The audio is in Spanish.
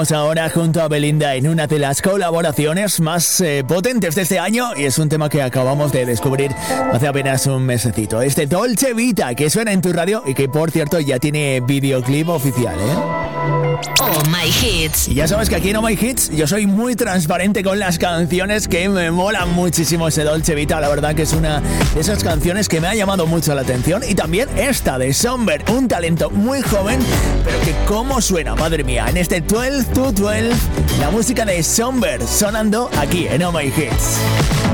Ahora junto a Belinda en una de las colaboraciones más potentes de este año, y es un tema que acabamos de descubrir hace apenas un mesecito. Este Dolce Vita que suena en tu radio y que por cierto ya tiene videoclip oficial, Oh My Hits. Y ya sabes que aquí en Oh My Hits yo soy muy transparente con las canciones, que me molan muchísimo ese Dolce Vita. La verdad que es una de esas canciones que me ha llamado mucho la atención. Y también esta de Somber, un talento muy joven, pero que cómo suena, madre mía, en este 12 to 12, la música de Somber sonando aquí en Oh My Hits.